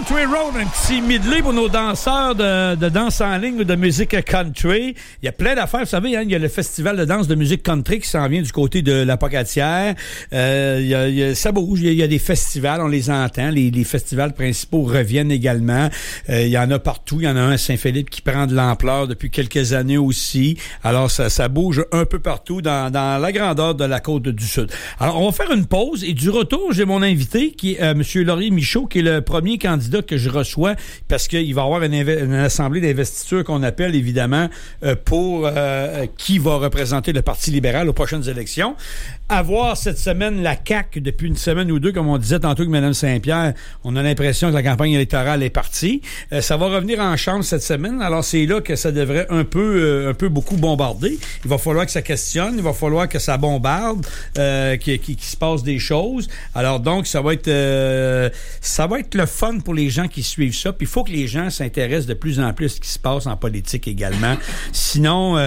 Country Road, un petit medley pour nos danseurs de danse en ligne ou de musique country. Il y a plein d'affaires, vous savez, hein, il y a le festival de danse de musique country qui s'en vient du côté de la Pocatière. Ça bouge, il y a des festivals, on les entend. Les festivals principaux reviennent également. Il y en a partout. Il y en a un à Saint-Philippe qui prend de l'ampleur depuis quelques années aussi. Alors, ça bouge un peu partout dans la grandeur de la côte du Sud. Alors, on va faire une pause et du retour, j'ai mon invité qui est M. Laurier Michaud, qui est le premier candidat que je reçois parce qu'il va y avoir une assemblée d'investiture qu'on appelle évidemment pour qui va représenter le Parti libéral aux prochaines élections. À voir cette semaine la CAQ depuis une semaine ou deux, comme on disait tantôt avec Mme Saint-Pierre, on a l'impression que la campagne électorale est partie. Ça va revenir en chambre cette semaine, alors c'est là que ça devrait un peu beaucoup bombarder. Il va falloir que ça questionne, il va falloir que ça bombarde, qu'il se passe des choses. Alors donc, ça va être le fun pour les gens qui suivent ça. Puis il faut que les gens s'intéressent de plus en plus à ce qui se passe en politique également. Sinon,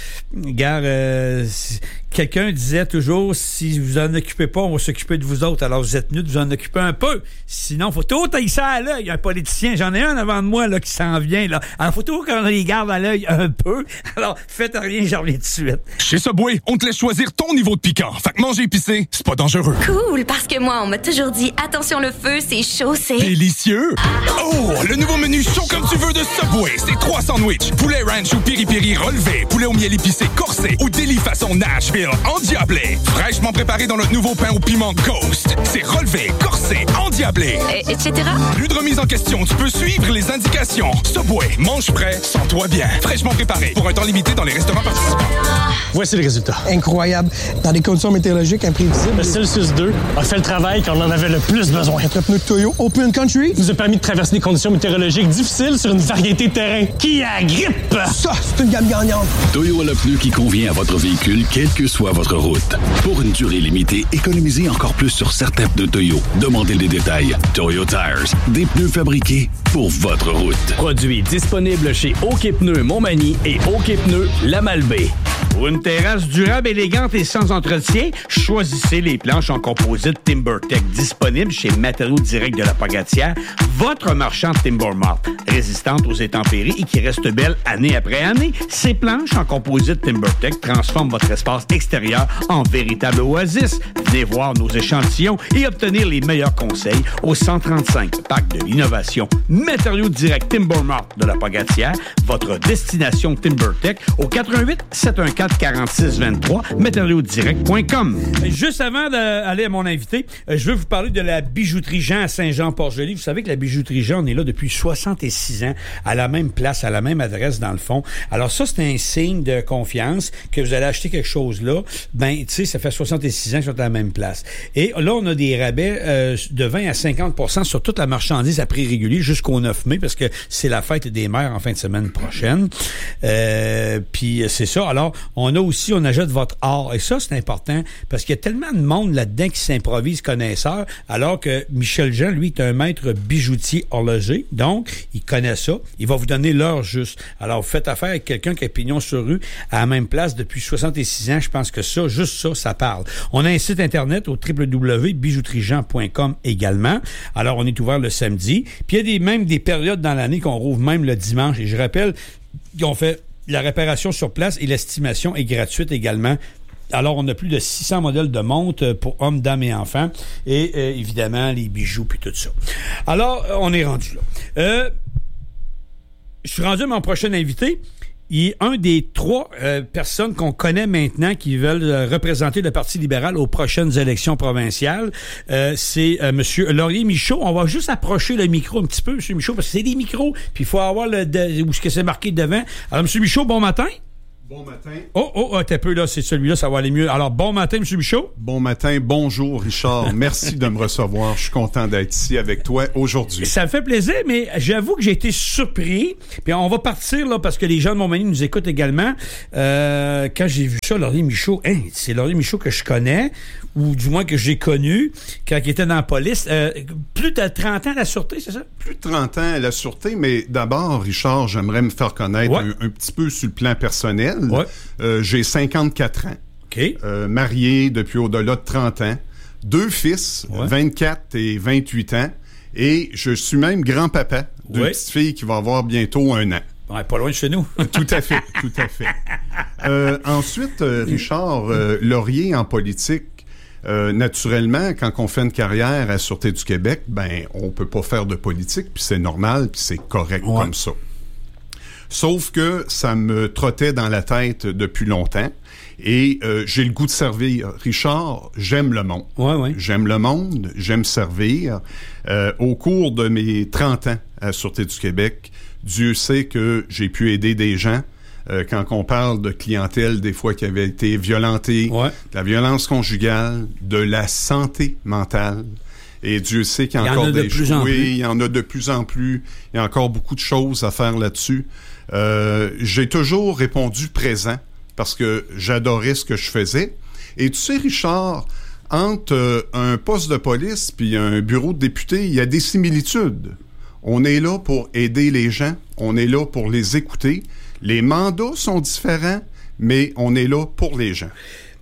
quelqu'un disait toujours, si vous en occupez pas, on va s'occuper de vous autres. Alors, vous êtes mieux de vous en occuper un peu. Sinon, faut tout tailler ça à l'œil. Il y a un politicien, j'en ai un avant de moi là qui s'en vient. Là. Alors, faut tout qu'on les garde à l'œil un peu. Alors, faites rien, j'en reviens tout de suite. Chez Subway, on te laisse choisir ton niveau de piquant. Fait que manger épicé, c'est pas dangereux. Cool, parce que moi, on m'a toujours dit, attention le feu, c'est chaud, c'est... Délicieux! Oh, le nouveau menu chaud comme tu veux de Subway. C'est 3 sandwichs. Poulet ranch ou piri-piri relevé. Poulet au miel épicé corsé. Ou délit façon Nashville endiablé. Fraîchement préparé dans notre nouveau pain au piment Ghost. C'est relevé, corsé, endiablé. Etc. Plus de remise en question. Tu peux suivre les indications. Subway, mange frais, sens-toi bien. Fraîchement préparé. Pour un temps limité dans les restaurants participants. Voici le résultat. Incroyable. Dans des conditions météorologiques imprévisibles. Le Celsius 2 a fait le travail qu'on en avait le plus besoin. Notre pneu de Toyo Open Country nous a permis de traverser des conditions météorologiques difficiles sur une variété de terrains qui agrippe. Ça, c'est une gamme gagnante. Toyo a le pneu qui convient à votre véhicule, quelle que soit votre route. Pour une durée limitée, économisez encore plus sur certains pneus Toyo. Demandez les détails. Toyo Tires, des pneus fabriqués pour votre route. Produit disponible chez OK Pneus Montmagny et OK Pneus Lamalbaie. Pour une terrasse durable, élégante et sans entretien, choisissez les planches en composite TimberTech disponibles chez Matériaux Direct de la Pocatière, votre marchand TimberMart, résistante aux intempéries et qui reste belle année après année. Ces planches en composite TimberTech transforment votre espace extérieur en véritable oasis. Venez voir nos échantillons et obtenir les meilleurs conseils au 135 Parc de l'Innovation. Matériaux Direct TimberMart de la Pocatière, votre destination TimberTech au 88 714 4623 matériauxdirect.com. Juste avant d'aller à mon invité, je veux vous parler de la bijouterie Jean à Saint-Jean-Port-Joli. Vous savez que la bijouterie Jean, on est là depuis 66 ans, à la même place, à la même adresse dans le fond. Alors ça, c'est un signe de confiance que vous allez acheter quelque chose là. Ben, tu sais, ça fait 66 ans qu'ils sont à la même place. Et là, on a des rabais de 20 à 50% sur toute la marchandise à prix régulier jusqu'au 9 mai parce que c'est la fête des mères en fin de semaine prochaine. Puis c'est ça. Alors, on ajoute votre art. Et ça, c'est important parce qu'il y a tellement de monde là-dedans qui s'improvise connaisseur, alors que Michel Jean, lui, est un maître bijoutier horloger. Donc, il connaît ça. Il va vous donner l'heure juste. Alors, vous faites affaire avec quelqu'un qui a pignon sur rue à la même place depuis 66 ans. Je pense que ça, juste ça, ça parle. On a un site Internet au www.bijouteriejean.com également. Alors, on est ouvert le samedi. Puis, il y a même des périodes dans l'année qu'on rouvre même le dimanche. Et je rappelle qu'on fait la réparation sur place et l'estimation est gratuite également. Alors, on a plus de 600 modèles de montres pour hommes, dames et enfants. Et évidemment, les bijoux puis tout ça. Alors, on est rendu là. Je suis rendu à mon prochain invité. Il est un des 3 personnes qu'on connaît maintenant qui veulent représenter le Parti libéral aux prochaines élections provinciales. C'est M. Laurier Michaud. On va juste approcher le micro un petit peu, M. Michaud, parce que c'est des micros, puis il faut avoir où ce que c'est marqué devant. Alors, M. Michaud, bon matin. Bon matin. T'es peu là, c'est celui-là, ça va aller mieux. Alors, bon matin, M. Michaud. Bon matin, bonjour, Richard. Merci de me recevoir. Je suis content d'être ici avec toi aujourd'hui. Ça me fait plaisir, mais j'avoue que j'ai été surpris. Puis on va partir, là, parce que les gens de Montmagny nous écoutent également. Quand j'ai vu ça, Laurier Michaud, c'est Laurier Michaud que je connais, ou du moins que j'ai connu, quand il était dans la police. Plus de 30 ans à la Sûreté, c'est ça? Plus de 30 ans à la Sûreté, mais d'abord, Richard, j'aimerais me faire connaître un petit peu sur le plan personnel. Ouais. J'ai 54 ans. OK. Marié depuis au-delà de 30 ans. 2 fils, 24 et 28 ans. Et je suis même grand-papa d'une petite fille qui va avoir bientôt 1 an. Ouais, pas loin de chez nous. Tout à fait, tout à fait. Ensuite, Richard, Laurier en politique, naturellement, quand on fait une carrière à la Sûreté du Québec, ben on peut pas faire de politique, puis c'est normal, puis c'est correct comme ça. Sauf que ça me trottait dans la tête depuis longtemps. Et j'ai le goût de servir. Richard, j'aime le monde. Ouais. J'aime le monde, j'aime servir. Au cours de mes 30 ans à la Sûreté du Québec, Dieu sait que j'ai pu aider des gens. Quand on parle de clientèle, des fois qui avait été violentée, de la violence conjugale, de la santé mentale. Et Dieu sait qu'il y a encore des choses. Oui, il y en a de plus en plus. Il y a encore beaucoup de choses à faire là-dessus. J'ai toujours répondu présent parce que j'adorais ce que je faisais. Et tu sais, Richard, entre un poste de police puis un bureau de député, il y a des similitudes. On est là pour aider les gens, on est là pour les écouter. Les mandats sont différents, mais on est là pour les gens.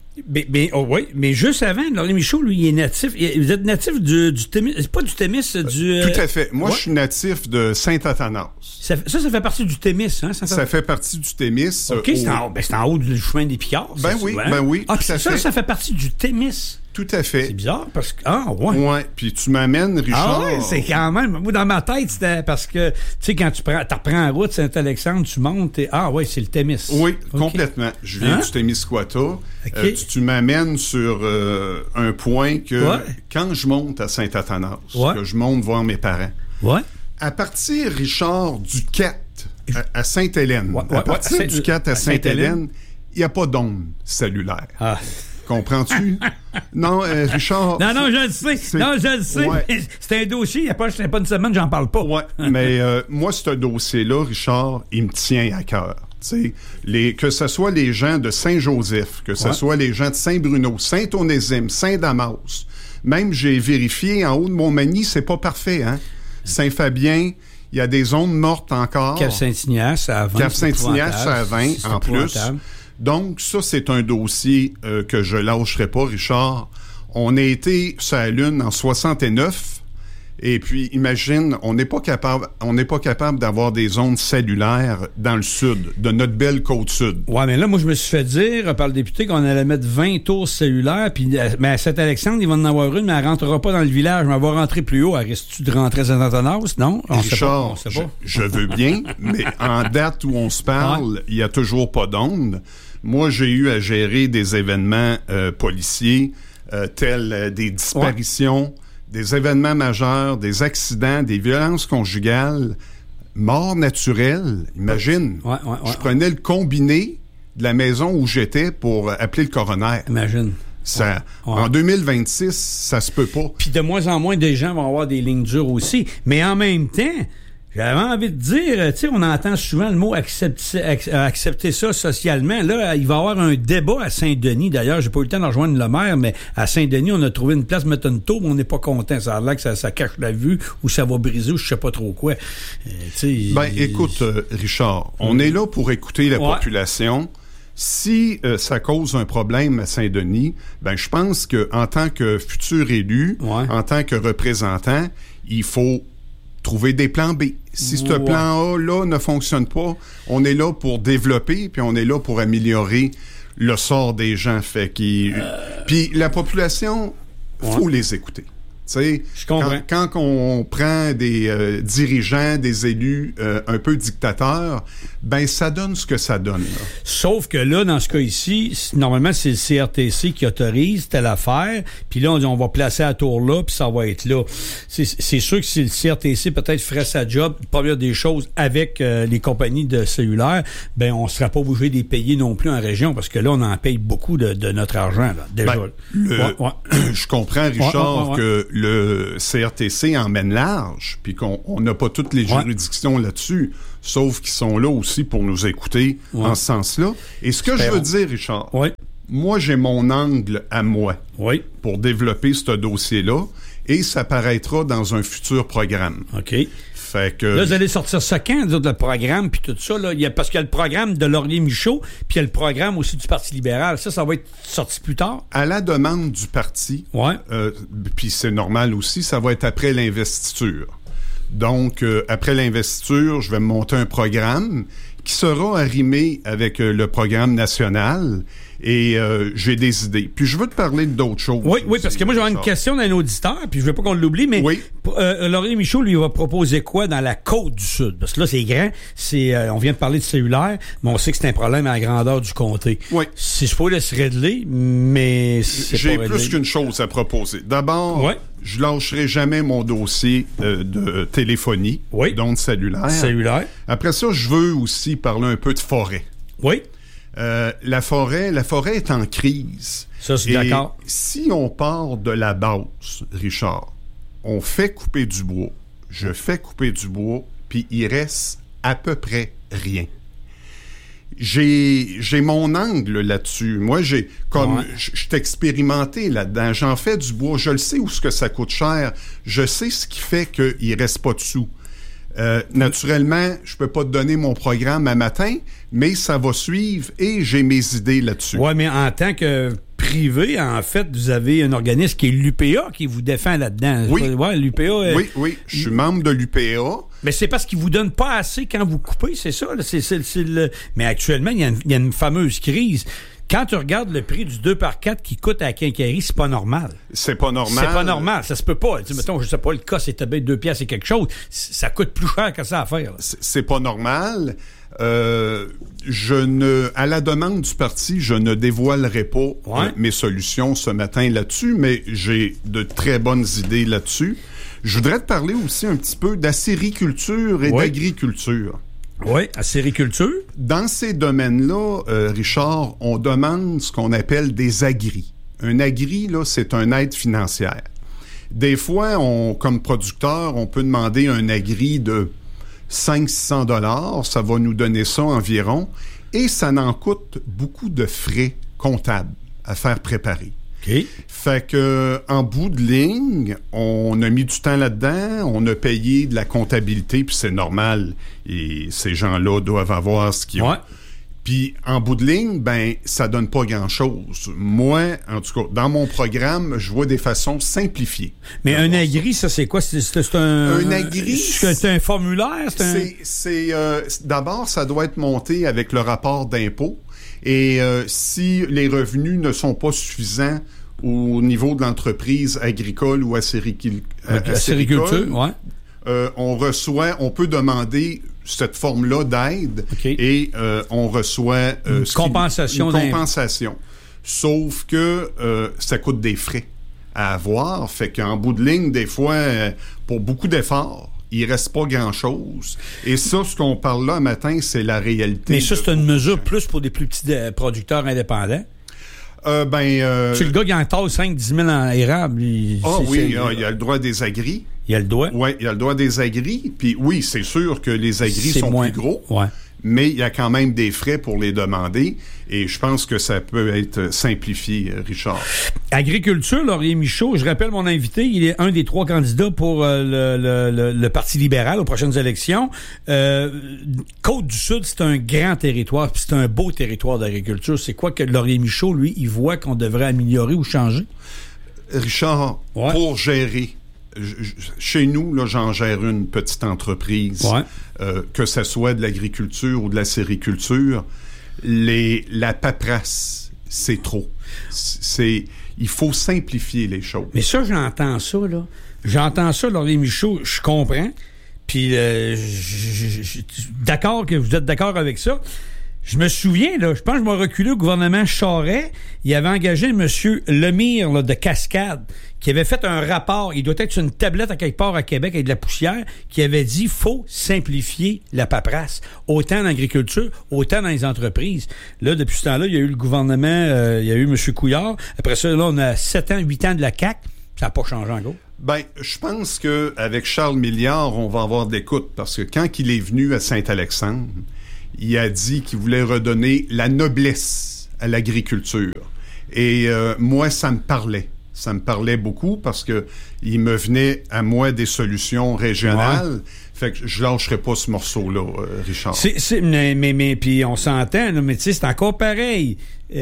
Mais juste avant, Laurier Michaud, lui, il est natif. Vous êtes natif du Témis, c'est pas du Témis, du... Tout à fait. Moi, je suis natif de Saint-Athanas. Ça fait partie du Témis, hein? Ça fait partie du Témis. OK, c'est en haut du chemin des Picards. Ben oui. Ah, ça fait partie du Témis. Tout à fait. C'est bizarre parce que... Ah, ouais. Ouais, puis tu m'amènes, Richard... Ah ouais, c'est quand même... Moi, dans ma tête, c'était parce que, tu sais, quand tu reprends la route Saint-Alexandre, tu montes et... Ah ouais, c'est le Témis. Oui, complètement. Je viens du Témiscouata. Tu m'amènes sur un point que quand je monte à Saint-Athanas, que je monte voir mes parents, à partir, Richard, du 4 à Sainte-Hélène, à partir du 4 à Sainte-Hélène, il n'y a pas d'onde cellulaire. Ah. Comprends-tu? Non, Richard... Non, je le sais. Je le sais. Ouais. C'est un dossier, il n'y a pas une semaine, j'en parle pas. Ouais, mais moi, ce dossier-là, Richard, il me tient à cœur. Que ce soit les gens de Saint-Joseph, que ce soit les gens de Saint-Bruno, Saint-Onésime, Saint-Damas, même j'ai vérifié en haut de Montmagny, c'est pas parfait, hein? Saint-Fabien, il y a des zones mortes encore. Cap-Saint-Ignace à 20. Cap-Saint-Ignace à 20 en plus. Donc, ça, c'est un dossier que je lâcherai pas, Richard. On a été sur la Lune en 69, et puis, imagine, on n'est pas capable d'avoir des ondes cellulaires dans le sud, de notre belle côte sud. Ouais, mais là, moi, je me suis fait dire par le député qu'on allait mettre 20 tours cellulaires, puis mais à Saint-Alexandre, il va en avoir une, mais elle rentrera pas dans le village, mais elle va rentrer plus haut. Elle risque-tu de rentrer à Saint-Athanas? Non? Richard, je veux bien, mais en date où on se parle, il y a toujours pas d'ondes. Moi, j'ai eu à gérer des événements policiers tels des disparitions, des événements majeurs, des accidents, des violences conjugales, morts naturelles. Imagine, je prenais le combiné de la maison où j'étais pour appeler le coroner. Imagine. Ça, en 2026, ça se peut pas. Puis de moins en moins de gens vont avoir des lignes dures aussi. Mais en même temps... J'avais envie de dire, tu sais, on entend souvent le mot accepter ça socialement. Là, il va y avoir un débat à Saint-Denis. D'ailleurs, j'ai pas eu le temps de rejoindre le maire, mais à Saint-Denis, on a trouvé une place mettre une tour, mais on n'est pas content. Ça a l'air que ça cache la vue ou ça va briser ou je sais pas trop quoi. Écoute, Richard, on est là pour écouter la population. Si ça cause un problème à Saint-Denis, je pense que en tant que futur élu, en tant que représentant, il faut trouver des plans B. Si ce plan A-là ne fonctionne pas, on est là pour développer, puis on est là pour améliorer le sort des gens. Puis la population, faut les écouter. Je comprends. Quand on prend des dirigeants, des élus un peu dictateurs, ça donne ce que ça donne. Là. Sauf que là, dans ce cas ici, normalement, c'est le CRTC qui autorise telle affaire, puis là, on va placer la tour là, puis ça va être là. C'est sûr que si le CRTC peut-être ferait sa job, première des choses, avec les compagnies de cellulaire, on ne serait pas obligé de les payer non plus en région, parce que là, on en paye beaucoup de notre argent, là, déjà. Je comprends, Richard, que le CRTC emmène large, puis qu'on n'a pas toutes les juridictions là-dessus, sauf qu'ils sont là aussi pour nous écouter en ce sens-là. Et ce que je veux dire, Richard, moi, j'ai mon angle à moi pour développer ce dossier-là, et ça paraîtra dans un futur programme. OK. Fait que... Là, vous allez sortir ça quand, le programme, puis tout ça, là? Parce qu'il y a le programme de Laurier-Michaud, puis il y a le programme aussi du Parti libéral. Ça va être sorti plus tard? À la demande du parti, puis c'est normal aussi, ça va être après l'investiture. Donc, après l'investiture, je vais me monter un programme qui sera arrimé avec le programme national. Et j'ai des idées. Puis je veux te parler d'autres choses. Oui, parce que moi, j'aurais une question d'un auditeur, puis je veux pas qu'on l'oublie, mais Laurier-Michaud, lui, va proposer quoi dans la Côte-du-Sud? Parce que là, c'est grand. On vient de parler de cellulaire, mais on sait que c'est un problème à la grandeur du comté. Oui. Si je pouvais se régler, mais j'ai plus qu'une chose à proposer. D'abord, je lâcherai jamais mon dossier de téléphonie, donc cellulaire. Après ça, je veux aussi parler un peu de forêt. Oui. La forêt est en crise. Ça, je suis d'accord. Si on part de la base, Richard, on fait couper du bois, je fais couper du bois, puis il reste à peu près rien. J'ai mon angle là-dessus. Moi, je suis expérimenté là-dedans. J'en fais du bois. Je le sais où ce que ça coûte cher. Je sais ce qui fait qu'il reste pas de sous. Naturellement, je peux pas te donner mon programme à matin, mais ça va suivre et j'ai mes idées là-dessus. Oui, mais en tant que privé, en fait, vous avez un organisme qui est l'UPA qui vous défend là-dedans. Oui. L'UPA. Oui. Je suis membre de l'UPA. Mais c'est parce qu'ils vous donnent pas assez quand vous coupez, c'est ça? Mais actuellement, il y a une fameuse crise. Quand tu regardes le prix du 2x4 qui coûte à la quincaillerie, c'est pas normal. C'est pas normal. Ça se peut pas. Mettons, je sais pas, le cas, c'est 2 piastres et quelque chose. Ça coûte plus cher que ça à faire. C'est pas normal. À la demande du parti, je ne dévoilerai pas mes solutions ce matin là-dessus, mais j'ai de très bonnes idées là-dessus. Je voudrais te parler aussi un petit peu d'acériculture et d'agriculture. Oui, acériculture. Dans ces domaines-là, Richard, on demande ce qu'on appelle des agris. Un agri, là, c'est une aide financière. Des fois, comme producteur, on peut demander un agri de 500-600 $. Ça va nous donner ça environ. Et ça n'en coûte beaucoup de frais comptables à faire préparer. Okay. Fait que, en bout de ligne, on a mis du temps là-dedans, on a payé de la comptabilité, puis c'est normal. Et ces gens-là doivent avoir ce qu'ils ont. Puis, en bout de ligne, ça donne pas grand-chose. Moi, en tout cas, dans mon programme, je vois des façons simplifiées. Mais un agri, ça, c'est quoi? C'est un agri? C'est un formulaire? D'abord, ça doit être monté avec le rapport d'impôt. Et si les revenus ne sont pas suffisants au niveau de l'entreprise agricole ou acériculture, on peut demander cette forme-là d'aide et on reçoit une compensation. Sauf que ça coûte des frais à avoir. Fait qu'en bout de ligne, des fois, pour beaucoup d'efforts, il reste pas grand-chose. Et ça, ce qu'on parle là matin, c'est la réalité. Mais ça, c'est une mesure plus pour des plus petits producteurs indépendants? C'est le gars qui en tasse 5-10 000 en érable. Il y a le droit des agris. Il y a le droit? Oui, il y a le droit des agris. Puis oui, c'est sûr que les agris sont plus gros. Ouais. Mais il y a quand même des frais pour les demander. Et je pense que ça peut être simplifié, Richard. Agriculture, Laurier-Michaud, je rappelle mon invité, il est un des 3 candidats pour le Parti libéral aux prochaines élections. Côte-du-Sud, c'est un grand territoire, puis c'est un beau territoire d'agriculture. C'est quoi que Laurier-Michaud, lui, il voit qu'on devrait améliorer ou changer? Richard, pour gérer... Chez nous, là, j'en gère une petite entreprise, que ce soit de l'agriculture ou de la sériculture. La paperasse, c'est trop. Il faut simplifier les choses. Mais ça, j'entends ça, là. J'entends ça, Laurier-Michaud, je comprends. Puis, d'accord que vous êtes d'accord avec ça. Je me souviens, là, je pense que je m'ai reculé au gouvernement Charest. Il avait engagé M. Lemire là, de Cascade, qui avait fait un rapport, il doit être sur une tablette à quelque part à Québec avec de la poussière, qui avait dit faut simplifier la paperasse, autant en agriculture, autant dans les entreprises. Là, depuis ce temps-là, il y a eu le gouvernement, il y a eu M. Couillard. Après ça, là, on a 7 ans, 8 ans de la CAQ. Ça n'a pas changé en gros. Je pense qu'avec Charles Milliard, on va avoir de l'écoute, parce que quand il est venu à Saint-Alexandre, il a dit qu'il voulait redonner la noblesse à l'agriculture. Et moi, ça me parlait. ça me parlait beaucoup parce que il me venait à moi des solutions régionales. Ouais. Fait que je lâcherai pas ce morceau-là, Richard. Mais puis on s'entend, là, mais tu sais, c'est encore pareil.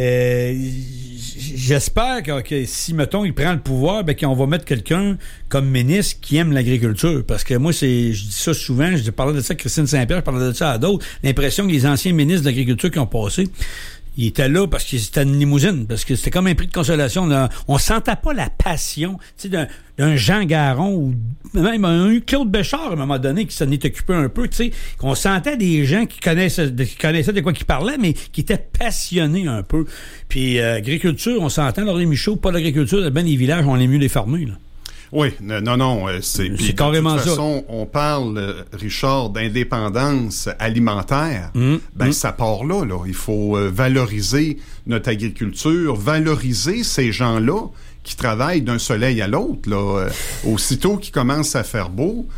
J'espère que si, mettons, il prend le pouvoir, ben qu'on va mettre quelqu'un comme ministre qui aime l'agriculture. Parce que moi, je dis ça souvent, je parlais de ça à Christine Saint-Pierre, je parlais de ça à d'autres. L'impression que les anciens ministres de l'agriculture qui ont passé, ils étaient là parce que c'était une limousine, parce que c'était comme un prix de consolation. Là. On sentait pas la passion, tu sais, d'un Jean Garon ou même un Claude Béchard à un moment donné qui s'en est occupé un peu, tu sais, qu'on sentait des gens qui connaissaient de quoi qu'ils parlaient, mais qui étaient passionnés un peu. Puis agriculture, on s'entend, Laurier Michaud, pas l'agriculture, ben les villages, on aime mieux les fermer, là. Oui, non, c'est carrément ça. De toute façon, on parle, Richard, d'indépendance alimentaire. Ça part là. Il faut valoriser notre agriculture, valoriser ces gens-là qui travaillent d'un soleil à l'autre. Là, aussitôt qu'il commence à faire beau,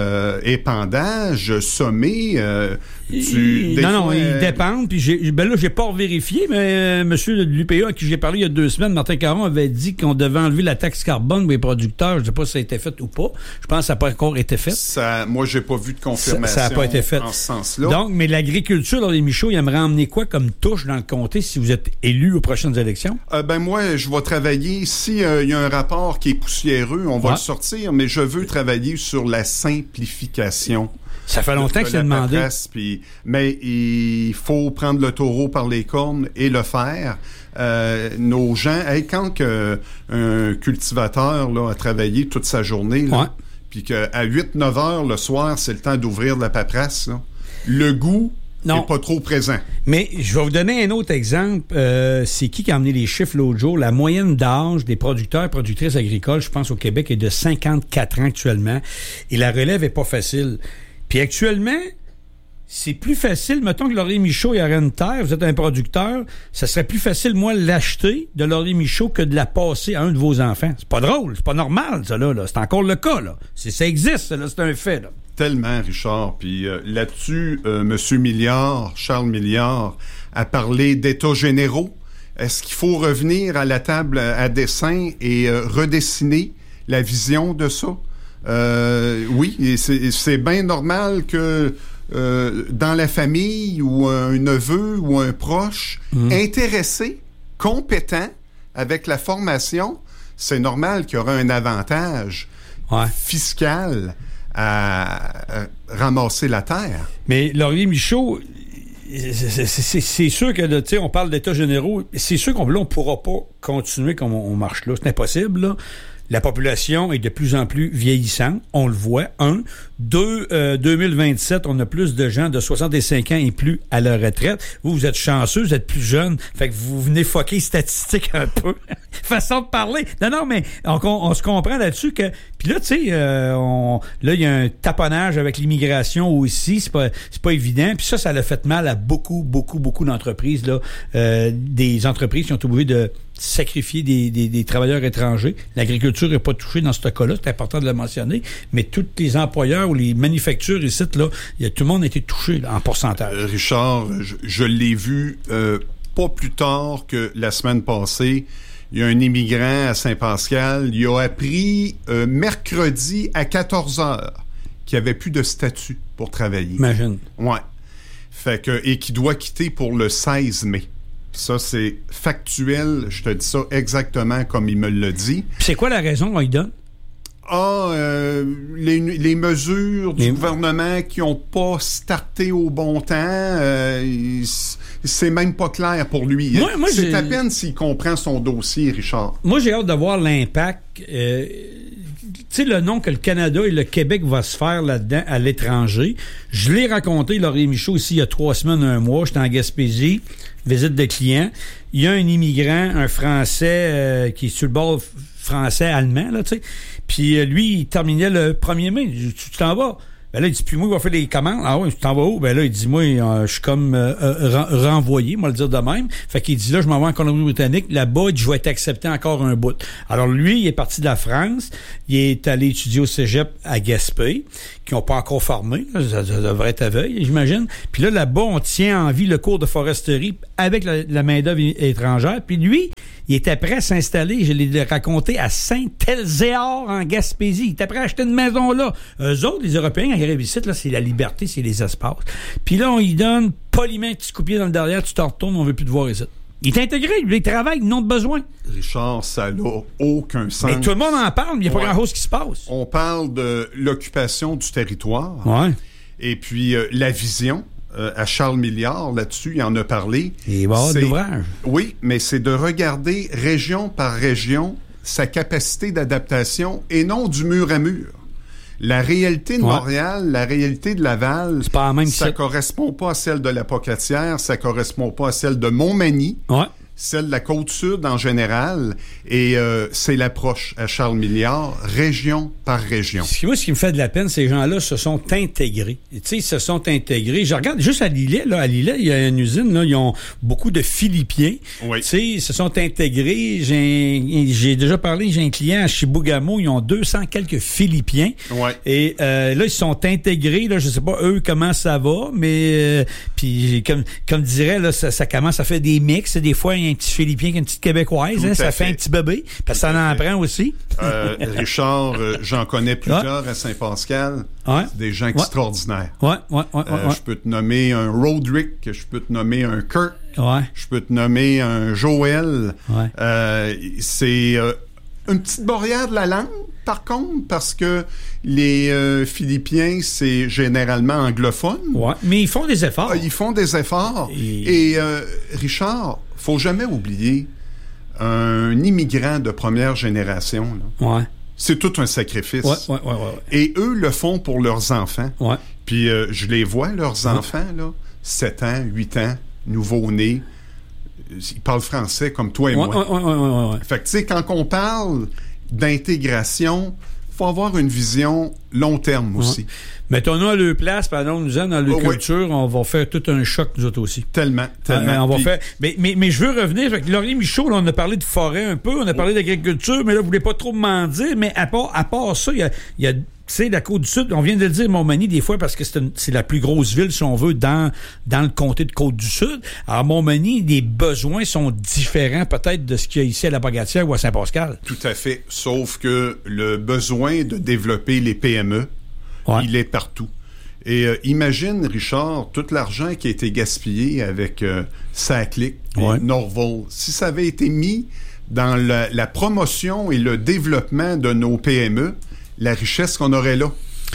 épandage, semer... ils dépendent. Puis j'ai pas vérifié, mais monsieur de l'UPA à qui j'ai parlé il y a 2 semaines, Martin Caron avait dit qu'on devait enlever la taxe carbone pour les producteurs. Je sais pas si ça a été fait ou pas. Je pense que ça n'a pas encore été fait. Moi, j'ai pas vu de confirmation ça n'a pas été fait en ce sens-là. Donc, mais l'agriculture, Laurier Michaud, il aimerait emmener quoi comme touche dans le comté si vous êtes élu aux prochaines élections? Moi, je vais travailler. S'il y a un rapport qui est poussiéreux, on va le sortir, mais je veux travailler sur la simplification. Ça fait longtemps que je t'ai demandé. Mais il faut prendre le taureau par les cornes et le faire. Nos gens, quand un cultivateur là, a travaillé toute sa journée, puis qu'à 8-9 heures le soir, c'est le temps d'ouvrir de la paperasse, là, le goût n'est pas trop présent. Mais je vais vous donner un autre exemple. C'est qui a amené les chiffres l'autre jour? La moyenne d'âge des producteurs et productrices agricoles, je pense, au Québec, est de 54 ans actuellement. Et la relève est pas facile. Puis actuellement, c'est plus facile, mettons que Laurier Michaud, il y aurait une terre, vous êtes un producteur, ça serait plus facile, moi, l'acheter de Laurier Michaud que de la passer à un de vos enfants. C'est pas drôle, c'est pas normal, ça, là. C'est encore le cas, là. Ça existe, là, c'est un fait, là. Tellement, Richard. Puis là-dessus, M. Milliard, Charles Milliard, a parlé d'états généraux. Est-ce qu'il faut revenir à la table à dessin et redessiner la vision de ça? Oui, c'est bien normal que dans la famille ou un neveu ou un proche intéressé, compétent avec la formation, c'est normal qu'il y aura un avantage fiscal à ramasser la terre. Mais Laurier Michaud, c'est sûr que, tu sais, on parle d'états généraux, c'est sûr qu'on ne pourra pas continuer comme on marche là. C'est impossible, là. La population est de plus en plus vieillissante, on le voit, 1. 2, 2027, on a plus de gens de 65 ans et plus à la retraite. Vous êtes chanceux, vous êtes plus jeune, fait que vous venez foquer les statistiques un peu. Façon de parler. Non, mais on se comprend là-dessus que... Puis là, tu sais, là, il y a un taponnage avec l'immigration aussi, c'est pas évident. Puis ça l'a fait mal à beaucoup d'entreprises, là. Des entreprises qui ont obligé de sacrifier des travailleurs étrangers. L'agriculture n'est pas touchée dans ce cas-là, c'est important de le mentionner, mais tous les employeurs ou les manufactures ici, là, tout le monde a été touché là, en pourcentage. Richard, je l'ai vu pas plus tard que la semaine passée. Il y a un immigrant à Saint-Pascal, il a appris mercredi à 14h qu'il n'y avait plus de statut pour travailler. Imagine. Ouais. Et qu'il doit quitter pour le 16 mai. Ça, c'est factuel. Je te dis ça exactement comme il me l'a dit. Puis c'est quoi la raison qu'on lui donne? Les mesures du gouvernement qui n'ont pas starté au bon temps, c'est même pas clair pour lui. Moi, c'est à peine s'il comprend son dossier, Richard. Moi, j'ai hâte de voir l'impact. Tu sais, le nom que le Canada et le Québec va se faire là-dedans à l'étranger. Je l'ai raconté, Laurier Michaud, ici, il y a 3 semaines, 1 mois. J'étais en Gaspésie, visite de client. Il y a un immigrant, un Français qui est sur le bord français-allemand, là, tu sais. Puis lui, il terminait le 1er mai. Tu t'en vas. Ben là, il dit, puis moi, il va faire des commandes. Ah oui, tu t'en vas où? Ben là, il dit, moi, je suis comme renvoyé, moi le dire de même. Fait qu'il dit, là, je m'en vais en Colombie-Britannique. Là-bas, il dit, je vais être accepté encore un bout. Alors, lui, il est parti de la France. Il est allé étudier au cégep à Gaspé, qui n'ont pas encore formé. Ça devrait être à veille, j'imagine. Puis là-bas, on tient en vie le cours de foresterie avec la main-d'œuvre étrangère. Puis lui, il était prêt à s'installer, je l'ai raconté, à Saint-Elzéar, en Gaspésie. Il était prêt à acheter une maison là. Eux autres, les Européens, quand ils arrivent ici, là, c'est la liberté, c'est les espaces. Puis là, on lui donne poliment un petit coup de pied dans le derrière, tu t'en retournes, on veut plus te voir ici. Il est intégré, lui, il travaille, ils n'ont de besoin. Richard, ça n'a aucun sens. Mais tout le monde en parle, mais il n'y a pas grand-chose qui se passe. On parle de l'occupation du territoire. Ouais. Et puis, la vision. À Charles Milliard, là-dessus, il en a parlé. Il va y avoir de l'ouvrage. Oui, mais c'est de regarder région par région sa capacité d'adaptation et non du mur à mur. La réalité de Montréal, la réalité de Laval, c'est pas la même ça correspond pas à celle de la Pocatière, ça correspond pas à celle de Montmagny. Ouais. Celle de la Côte-Sud en général, et c'est l'approche à Charles Milliard, région par région. Moi, ce qui me fait de la peine, ces gens-là se sont intégrés. Tu sais, ils se sont intégrés. Je regarde juste à Lillet, là. À Lillet, il y a une usine, là, ils ont beaucoup de Philippiens. Oui. Tu sais, ils se sont intégrés. J'ai déjà parlé, j'ai un client à Chibougamau, ils ont 200 quelques Philippiens. Ouais. Et là, ils sont intégrés, là, je sais pas, eux, comment ça va, mais puis comme dirait, là, ça commence à faire des mix. Des fois, il y a un petit Philippien qui a une petite Québécoise, hein, ça fait un petit bébé, parce que ça en prend aussi. Richard, j'en connais plusieurs à Saint-Pascal. Ouais. Des gens extraordinaires. Ouais. Je peux te nommer un Roderick, je peux te nommer un Kurt, je peux te nommer un Joël. C'est une petite barrière de la langue, par contre, parce que les Philippiens, c'est généralement anglophone. Ouais, mais ils font des efforts. Ils font des efforts. Et Richard, faut jamais oublier un immigrant de première génération. Là. Ouais. C'est tout un sacrifice. Ouais. Et eux le font pour leurs enfants. Ouais. Puis je les vois, leurs enfants, là, 7 ans, 8 ans, nouveau-nés. Ils parlent français comme toi et moi. Ouais. Fait que, tu sais, quand on parle d'intégration, faut avoir une vision long terme aussi. Mettons-nous à leur place, pendant nous dans leur culture, on va faire tout un choc, nous autres aussi. Tellement. On va faire... mais je veux revenir, avec Laurier Michaud, là, on a parlé de forêt un peu, on a parlé d'agriculture, mais là, vous voulez pas trop m'en dire, mais à part ça, il y a tu sais, la Côte-du-Sud, on vient de le dire, Montmagny, des fois, parce que c'est la plus grosse ville, si on veut, dans le comté de Côte-du-Sud. Alors, Montmagny, les besoins sont différents, peut-être, de ce qu'il y a ici à la Pocatière ou à Saint-Pascal. Tout à fait. Sauf que le besoin de développer les PME, il est partout. Et imagine, Richard, tout l'argent qui a été gaspillé avec Saclic et Norval. Si ça avait été mis dans la promotion et le développement de nos PME, la richesse qu'on aurait là.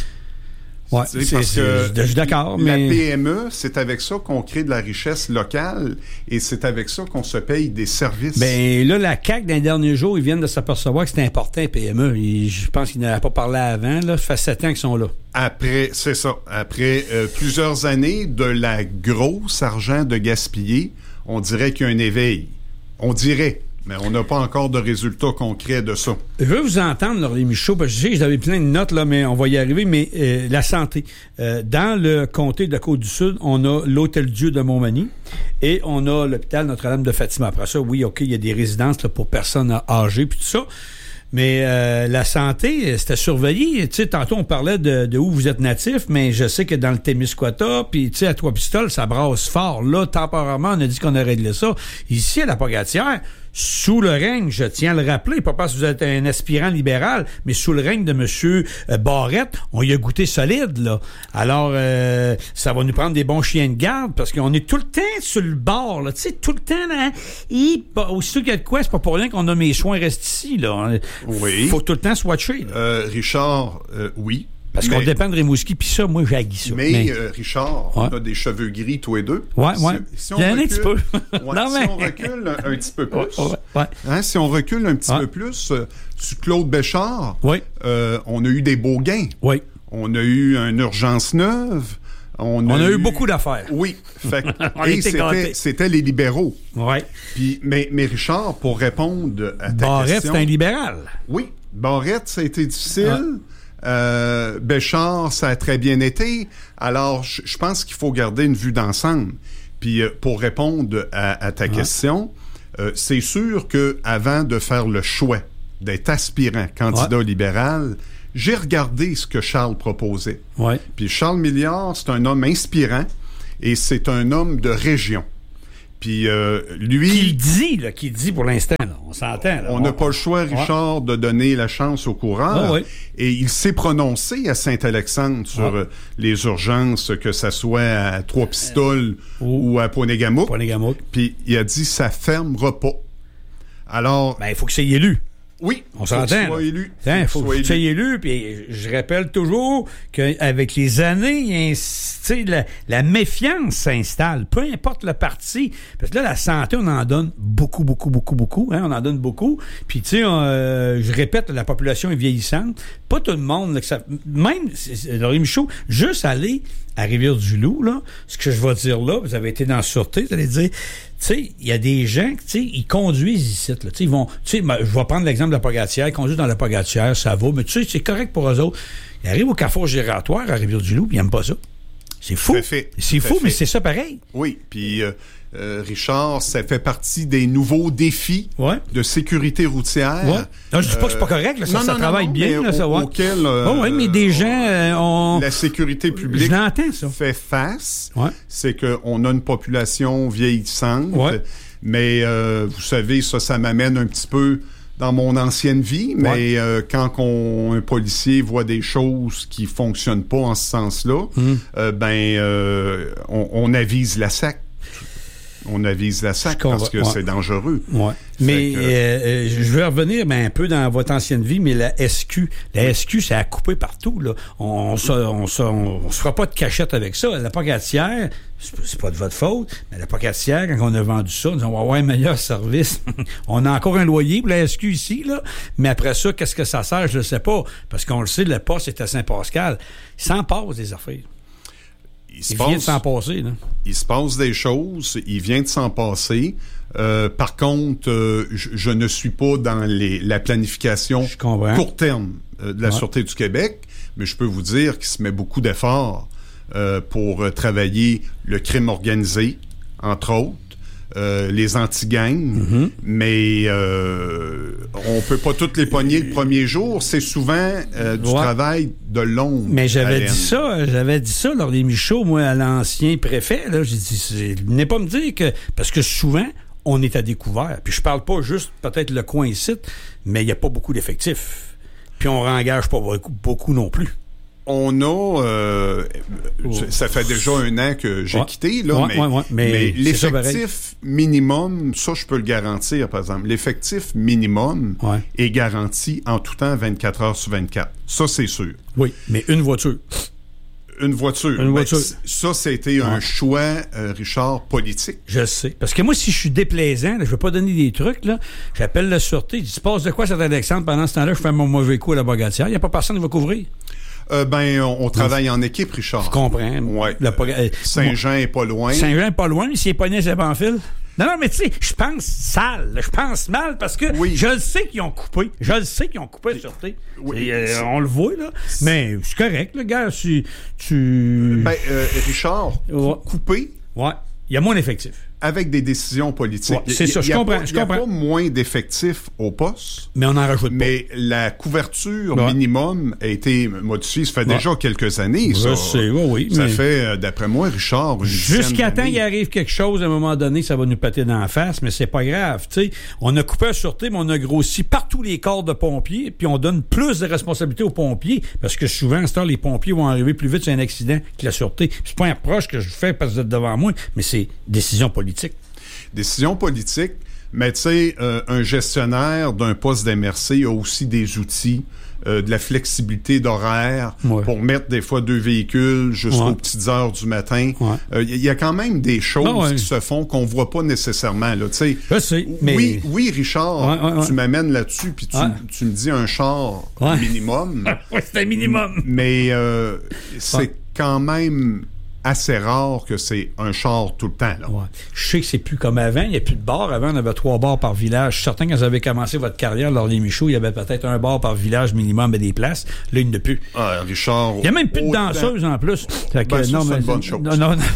Oui, je suis d'accord. La mais... PME, c'est avec ça qu'on crée de la richesse locale et c'est avec ça qu'on se paye des services. Ben là, la CAQ, dans les derniers jours, ils viennent de s'apercevoir que c'était important, les PME. Je pense qu'ils n'avaient pas parlé avant. Là. Ça fait 7 ans qu'ils sont là. Après, c'est ça. Après plusieurs années de la grosse argent de gaspiller, on dirait qu'il y a un éveil. On dirait. Mais on n'a pas encore de résultats concrets de ça. Je veux vous entendre, Laurier Michaud, parce que je sais que j'avais plein de notes, là, mais on va y arriver. Mais la santé. Dans le comté de la Côte-du-Sud, on a l'Hôtel-Dieu de Montmagny et on a l'hôpital Notre-Dame de Fatima. Après ça, oui, OK, il y a des résidences là, pour personnes âgées puis tout ça. Mais la santé, c'était surveillé. Tu sais, tantôt, on parlait de où vous êtes natif, mais je sais que dans le Témiscouata, puis tu sais, à Trois-Pistoles, ça brasse fort. Là, temporairement, on a dit qu'on a réglé ça. Ici, à la Pocatière, sous le règne, je tiens à le rappeler, pas parce que vous êtes un aspirant libéral, mais sous le règne de M. Barrette, on y a goûté solide, là. Alors, ça va nous prendre des bons chiens de garde, parce qu'on est tout le temps sur le bord, là. Tu sais, tout le temps, là. Aussitôt qu'il y a de quoi, c'est pas pour rien qu'on a mes soins restent ici, là. Oui. Faut tout le temps se watcher, Richard, oui. Parce qu'on dépend de Rimouski, puis ça, moi, j'haïs ça. Mais Richard, on a des cheveux gris, tous les deux. Ouais. Si on recule, un petit peu. Si on recule un petit peu plus, si on recule un petit peu plus, sur Claude Béchard, on a eu des beaux gains. Oui. On a eu une urgence neuve. On a eu beaucoup d'affaires. Oui. Et c'était les libéraux. Oui. Puis, mais Richard, pour répondre à ta question... Barrette, c'est un libéral. Oui. Barrette, ça a été difficile. Béchard, ça a très bien été. Alors, je pense qu'il faut garder une vue d'ensemble. Puis, pour répondre à ta question, c'est sûr que avant de faire le choix d'être aspirant candidat libéral, j'ai regardé ce que Charles proposait. Ouais. Puis Charles Milliard, c'est un homme inspirant et c'est un homme de région. Puis lui... Qui dit pour l'instant, là, on s'entend. Là, on n'a pas le choix, Richard, de donner la chance aux coureurs. Et il s'est prononcé à Saint-Alexandre sur les urgences, que ça soit à Trois-Pistoles ou à Ponegamouk. Puis il a dit, ça fermera pas. Alors... il faut que c'est élu. Oui, on s'entend. Il faut que tu sois élu. Puis je rappelle toujours qu'avec les années, la méfiance s'installe. Peu importe le parti. Parce que là, la santé, on en donne beaucoup. Hein, on en donne beaucoup. Puis, tu sais, je répète, la population est vieillissante. Pas tout le monde. Même, Laurie Michaud, juste aller à Rivière-du-Loup, là, ce que je vais dire là, vous avez été dans la sûreté, vous allez dire, tu sais, il y a des gens, tu sais, ils conduisent ici, là, tu sais, ils vont, tu sais, je vais prendre l'exemple de la Pagatière, ils conduisent dans la Pagatière, ça va, mais tu sais, c'est correct pour eux autres. Ils arrivent au carrefour giratoire à Rivière-du-Loup, puis ils n'aiment pas ça. C'est fou. C'est fou, mais c'est ça pareil. Oui, puis Richard, ça fait partie des nouveaux défis de sécurité routière. Ouais. Non, je dis pas que c'est pas correct, là, ça travaille bien. Là, ça, auquel mais des gens la sécurité publique fait face. Ouais. C'est qu'on a une population vieillissante. Ouais. Mais vous savez, ça m'amène un petit peu dans mon ancienne vie, mais quand un policier voit des choses qui fonctionnent pas en ce sens-là, on avise la SAC. On avise la SAC parce que c'est dangereux. Ouais. Mais je vais revenir un peu dans votre ancienne vie, mais la SQ, ça a coupé partout. Là. On se fera pas de cachette avec ça. La Pagatière, c'est pas de votre faute, mais la Pagatière, quand on a vendu ça, on va avoir un meilleur service. On a encore un loyer pour la SQ ici, là, mais après ça, qu'est-ce que ça sert? Je ne sais pas. Parce qu'on le sait, le poste est à Saint-Pascal. Il s'en passe des affaires. Il vient de s'en passer, là. Il se passe des choses, il vient de s'en passer. Par contre, je ne suis pas dans la planification court terme de la Sûreté du Québec, mais je peux vous dire qu'il se met beaucoup d'efforts pour travailler le crime organisé, entre autres, les anti-gangs, mais on peut pas toutes les pogner le premier jour. C'est souvent du travail de longue Mais j'avais dit ça lors des Michaud, moi, à l'ancien préfet. Là, j'ai dit, venez pas me dire que... Parce que souvent, on est à découvert. Puis je parle pas juste peut-être le coin ici, mais il y a pas beaucoup d'effectifs. Puis on réengage pas beaucoup non plus. On a... ça fait déjà 1 an que j'ai quitté, là, mais l'effectif minimum, ça, je peux le garantir, par exemple. L'effectif minimum est garanti en tout temps 24 heures sur 24. Ça, c'est sûr. Oui, mais une voiture. Une voiture. Ça, c'était un choix, Richard, politique. Je sais. Parce que moi, si je suis déplaisant, là, je veux pas donner des trucs, là, j'appelle la sûreté, je dis, passe de quoi, cet Alexandre, pendant ce temps-là, je fais mon mauvais coup à la Pagatière. Il n'y a pas personne qui va couvrir. On travaille en équipe, Richard. Je comprends. Ouais. Saint-Jean est pas loin. Saint-Jean est pas loin, mais s'il est pogné, c'est pas en fil. Non, mais tu sais, je pense sale. Je pense mal parce que je le sais qu'ils ont coupé. Je le sais qu'ils ont coupé la sûreté. Oui. On le voit, là. Mais c'est correct, le gars. Si tu... Richard, coupé. Ouais. Il y a moins d'effectifs. Avec des décisions politiques. Ouais, c'est ça, je comprends. Il n'y a pas moins d'effectifs au poste. Mais on n'en rajoute pas. Mais la couverture minimum a été modifiée. Ça fait déjà quelques années, ça. Je sais, oui. Ça fait, d'après moi, Richard, jusqu'à temps qu'il arrive quelque chose, à un moment donné, ça va nous péter dans la face, mais c'est pas grave. Tu sais, on a coupé la sûreté, mais on a grossi partout les corps de pompiers, puis on donne plus de responsabilités aux pompiers, parce que souvent, à ce temps, les pompiers vont arriver plus vite sur un accident que la sûreté. C'est pas un reproche que je fais parce que vous êtes devant moi, mais c'est décision politique. Décision politique, mais tu sais, un gestionnaire d'un poste d'MRC a aussi des outils, de la flexibilité d'horaire pour mettre des fois 2 véhicules jusqu'aux petites heures du matin. Il y a quand même des choses qui se font qu'on voit pas nécessairement. Là. Je sais, mais... Oui, Richard, tu m'amènes là-dessus, puis tu me dis un char minimum. Oui, c'est un minimum. Mais c'est quand même assez rare que c'est un char tout le temps. Là. Ouais. Je sais que c'est plus comme avant. Il n'y a plus de bars. Avant, on avait 3 bars par village. Je suis certain que quand vous avez commencé votre carrière, Laurier Michaud, il y avait peut-être 1 bar par village minimum et des places. Là, il n'y en a plus. Ah, Richard... Il n'y a même plus de danseuses en plus. Fait que, c'est une bonne chose. Non, là,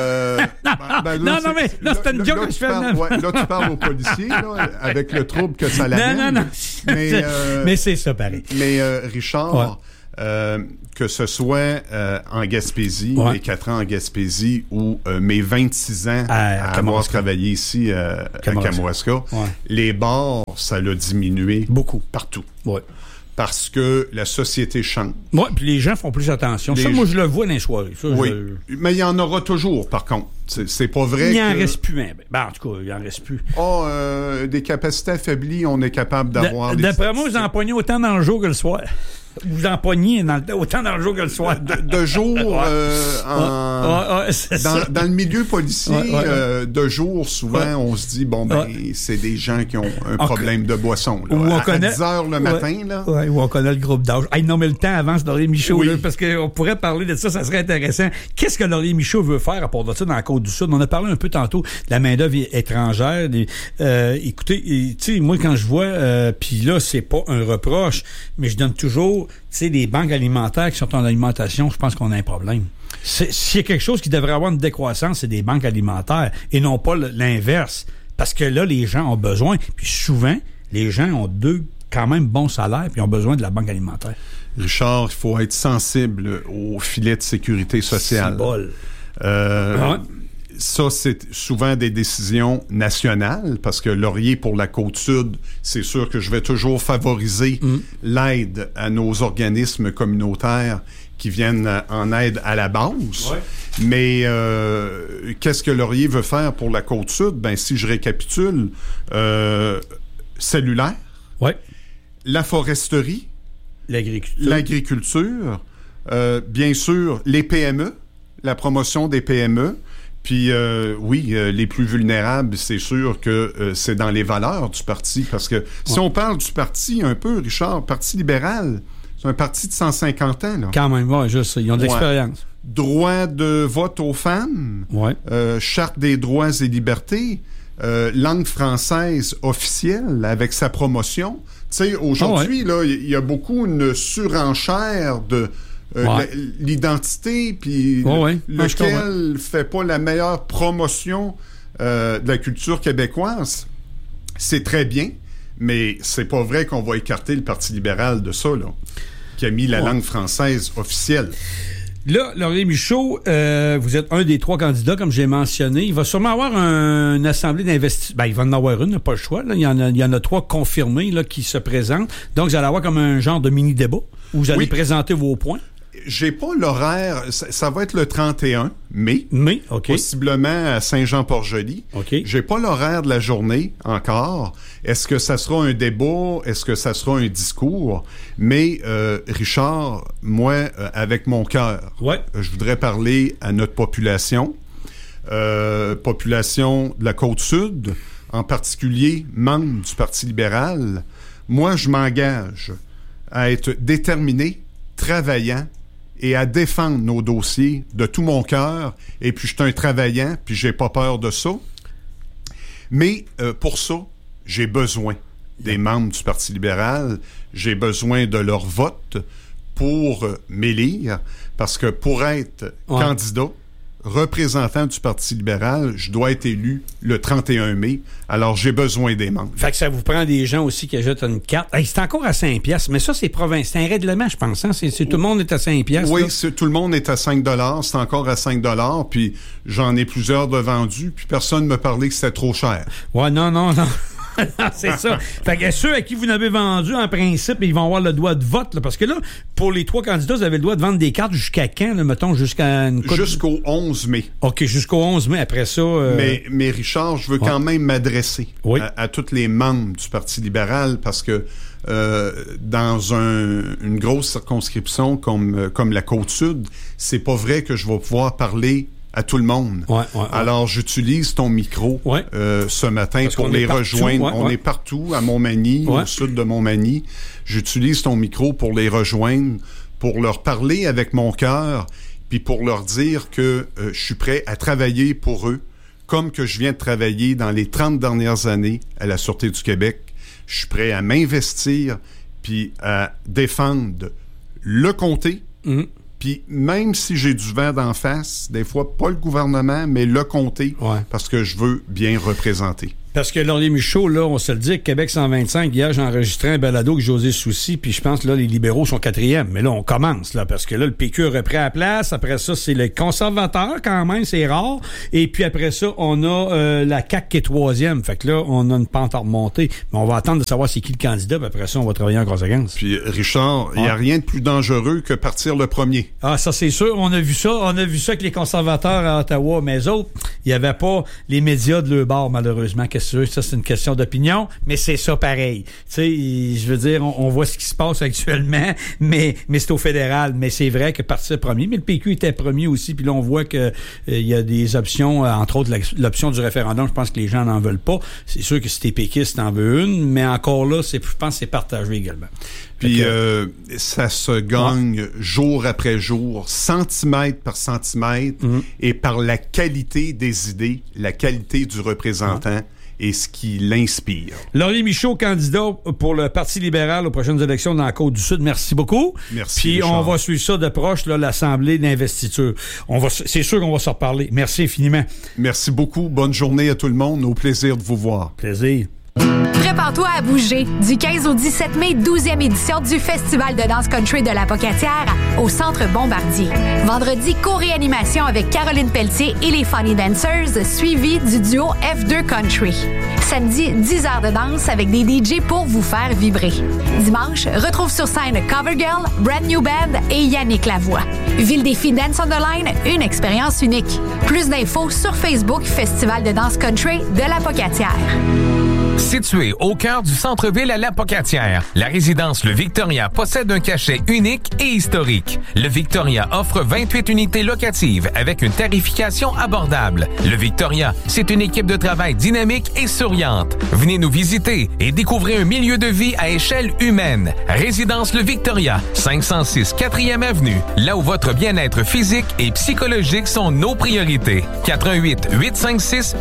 c'est une joke que je fais. Là, tu parles aux policiers, là, avec le trouble que ça l'amène. Non. Mais c'est ça, pareil. Mais Richard... que ce soit en Gaspésie, mes 4 ans en Gaspésie, ou mes 26 ans à avoir travaillé ici à Kamouraska, les bars, ça l'a diminué beaucoup partout. Ouais. Parce que la société change. Oui, puis les gens font plus attention. Moi, je le vois dans les soirées. Ça, oui, mais il y en aura toujours, par contre. C'est pas vrai il n'en reste plus. En tout cas, il n'en reste plus. Des capacités affaiblies, on est capable d'avoir... D'après moi, vous en pognez autant dans le jour que le soir. Vous en pognez autant dans le jour que le soir. De jour, dans le milieu policier, de jour, souvent, on se dit, c'est des gens qui ont un problème de boisson. Là, à 10 heures le matin. Là. Où on connaît le groupe d'âge. Non, mais le temps avance, Laurier Michaud, là, parce qu'on pourrait parler de ça serait intéressant. Qu'est-ce que Laurier Michaud veut faire à part de ça dans la Côte-du-Sud? On a parlé un peu tantôt de la main-d'œuvre étrangère. Écoutez, tu sais, moi, quand je vois, puis là, c'est pas un reproche, mais je donne toujours, tu sais, les banques alimentaires qui sont en alimentation, je pense qu'on a un problème. S'il y a quelque chose qui devrait avoir une décroissance, c'est des banques alimentaires et non pas l'inverse. Parce que là, les gens ont besoin, puis souvent, les gens ont quand même bons salaires, puis ont besoin de la banque alimentaire. Richard, il faut être sensible au filet de sécurité sociale. Ça, c'est souvent des décisions nationales, parce que Laurier, pour la Côte-Sud, c'est sûr que je vais toujours favoriser l'aide à nos organismes communautaires qui viennent en aide à la base. Ouais. Mais qu'est-ce que Laurier veut faire pour la Côte-Sud? Ben, si je récapitule, cellulaire, la foresterie, l'agriculture, bien sûr, les PME, la promotion des PME. Puis les plus vulnérables, c'est sûr que c'est dans les valeurs du parti. Parce que si on parle du parti un peu, Richard, Parti libéral, c'est un parti de 150 ans. Là. Quand même, je sais, ils ont de l'expérience. Droit de vote aux femmes, charte des droits et libertés, langue française officielle avec sa promotion. Tu sais, aujourd'hui, là, il y a beaucoup une surenchère de... l'identité, puis lequel fait pas la meilleure promotion de la culture québécoise, c'est très bien, mais c'est pas vrai qu'on va écarter le Parti libéral de ça, là, qui a mis la langue française officielle. Là, Laurier Michaud, vous êtes un des 3 candidats, comme j'ai mentionné. Il va sûrement avoir une assemblée d'investisseurs. Ben, il va en avoir une, pas le choix. Là. Il y en a 3 confirmés là, qui se présentent. Donc, vous allez avoir comme un genre de mini-débat où vous allez présenter vos points. J'ai pas l'horaire. Ça va être le 31 mai. Possiblement à Saint-Jean-Port-Joli. J'ai pas l'horaire de la journée encore. Est-ce que ça sera un débat? Est-ce que ça sera un discours? Mais, Richard, moi, avec mon cœur, je voudrais parler à notre population. Population de la Côte-Sud, en particulier membres du Parti libéral. Moi, je m'engage à être déterminé, travaillant, et à défendre nos dossiers de tout mon cœur. Et puis, je suis un travaillant, puis j'ai pas peur de ça. Mais pour ça, j'ai besoin des membres du Parti libéral. J'ai besoin de leur vote pour m'élire. Parce que pour être candidat, représentant du Parti libéral, je dois être élu le 31 mai. Alors, j'ai besoin des membres. Fait que ça vous prend des gens aussi qui ajoutent une carte. Hey, c'est encore à 5$, mais ça, c'est province. C'est un règlement, je pense. Hein? Tout le monde est à 5$. Oui, tout le monde est à 5$. C'est encore à 5$. Puis, j'en ai plusieurs de vendus. Puis, personne ne me parlait que c'était trop cher. Ouais, non. C'est ça. Fait que ceux à qui vous n'avez vendu, en principe, ils vont avoir le droit de vote. Là, parce que là, pour les 3 candidats, vous avez le droit de vendre des cartes jusqu'à quand? Là, mettons, jusqu'au 11 mai. OK, jusqu'au 11 mai. Après ça... Mais Richard, je veux quand même m'adresser à tous les membres du Parti libéral parce que dans une grosse circonscription comme la Côte-Sud, c'est pas vrai que je vais pouvoir parler à tout le monde. Alors, j'utilise ton micro ce matin parce pour les rejoindre. On est partout, à Montmagny, au sud de Montmagny. J'utilise ton micro pour les rejoindre, pour leur parler avec mon cœur, puis puis pour leur dire que je suis prêt à travailler pour eux, comme que je viens de travailler dans les 30 dernières années à la Sûreté du Québec. Je suis prêt à m'investir, puis à défendre le comté. Puis même si j'ai du vent d'en face, des fois, pas le gouvernement, mais le comté, parce que je veux bien représenter. Parce que Laurier Michaud, là, on se le dit, Québec 125, hier, j'ai enregistré un balado avec José Soucy, puis je pense que là, les libéraux sont 4e. Mais là, on commence, là, parce que là, le PQ a repris la place. Après ça, c'est les conservateurs, quand même, c'est rare. Et puis après ça, on a la CAQ qui est 3e. Fait que là, on a une pente à remonter. Mais on va attendre de savoir c'est qui le candidat, puis après ça, on va travailler en conséquence. Puis, Richard, il n'y a rien de plus dangereux que partir le premier. Ah, ça, c'est sûr. On a vu ça. On a vu ça avec les conservateurs à Ottawa. Mais eux autres, il n'y avait pas les médias de leur bord, malheureusement. Ça, c'est une question d'opinion, mais c'est ça pareil. Tu sais, je veux dire, on voit ce qui se passe actuellement, mais c'est au fédéral. Mais c'est vrai que partir premier, mais le PQ était premier aussi, puis là, on voit que il y a des options, entre autres l'option du référendum, je pense que les gens n'en veulent pas. C'est sûr que si t'es péquiste, t'en veux une, mais encore là, je pense que c'est partagé également. Puis ça se gagne jour après jour, centimètre par centimètre, et par la qualité des idées, la qualité du représentant. Et ce qui l'inspire. Laurier Michaud, candidat pour le Parti libéral aux prochaines élections dans la Côte-du-Sud. Merci beaucoup. Merci. Puis Richard, on va suivre ça de proche, là, l'Assemblée d'investiture. C'est sûr qu'on va s'en reparler. Merci infiniment. Merci beaucoup. Bonne journée à tout le monde. Au plaisir de vous voir. Plaisir. Prépare-toi à bouger. Du 15 au 17 mai, 12e édition du Festival de danse country de la Pocatière au Centre Bombardier. Vendredi, co-réanimation avec Caroline Pelletier et les Funny Dancers, suivi du duo F2 Country. Samedi, 10 heures de danse avec des DJ pour vous faire vibrer. Dimanche, retrouve sur scène Covergirl, Brand New Band et Yannick Lavoie. Ville-Défi Dance on the Line, une expérience unique. Plus d'infos sur Facebook Festival de danse country de la Pocatière. Situé au cœur du centre-ville à La Pocatière, la résidence Le Victoria possède un cachet unique et historique. Le Victoria offre 28 unités locatives avec une tarification abordable. Le Victoria, c'est une équipe de travail dynamique et souriante. Venez nous visiter et découvrez un milieu de vie à échelle humaine. Résidence Le Victoria, 506 4e Avenue, là où votre bien-être physique et psychologique sont nos priorités. 88 856